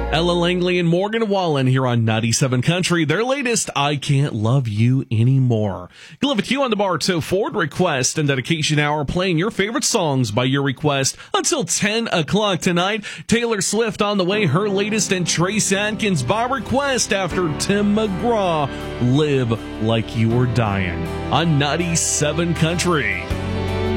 Ella Langley and Morgan Wallen here on 97 Country. Their latest, I Can't Love You Anymore. You'll have a queue on the bar to forward request and dedication hour, playing your favorite songs by your request until 10 o'clock tonight. Taylor Swift on the way, her latest, and Trace Adkins by request after Tim McGraw, Live Like You Were Dying on 97 Country.